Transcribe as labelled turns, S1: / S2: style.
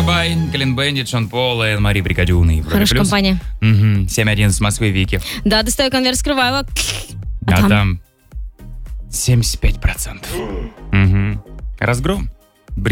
S1: Габай, Клин Бендит, Шон Пол и Мари Бригадюны.
S2: Хорошая компания.
S1: 7-1 с Москвы, Вики.
S2: Да, достаю конверт, скрываю его.
S1: А там 75%. Разгром.